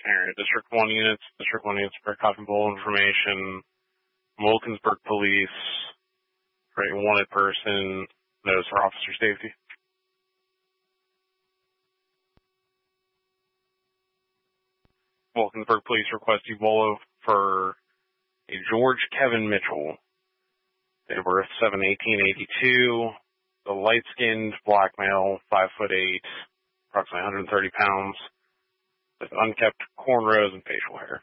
Alright, District 1 units for copy bowl information. Wilkinsburg Police, right, wanted person, notice for officer safety. Wilkinsburg Police request Ebola for a George Kevin Mitchell, date of birth 7/18/82, the light-skinned black male, 5'8", approximately 130 pounds, with unkept cornrows and facial hair.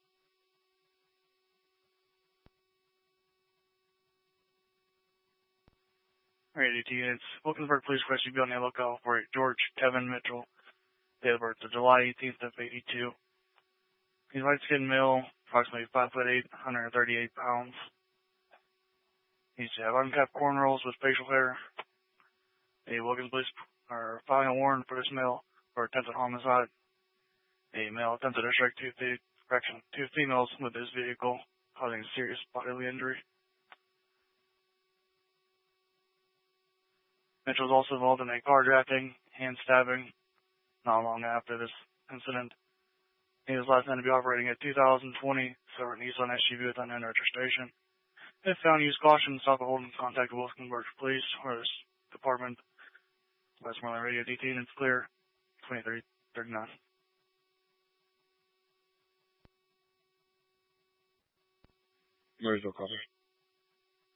Alright, 18 units. Wilkinsburg Police request you be on the lookout for a George Kevin Mitchell, date of birth July 18th of 82. He's light-skinned male, approximately 5'8", 138 pounds. He's have unkept cornrows with facial hair. A Wilkins Police are filing a warrant for this male for attempted homicide. A male attempted to strike two females with his vehicle, causing serious bodily injury. Mitchell was also involved in a carjacking, hand stabbing, not long after this incident. He was last known to be operating a 2020 Silver Nissan SUV with unknown registration. If found, use caution, stop and hold and contact the Wilkinsburg Police or this department. Westmoreland Radio DT, and it's clear, 2339. Where's your cover?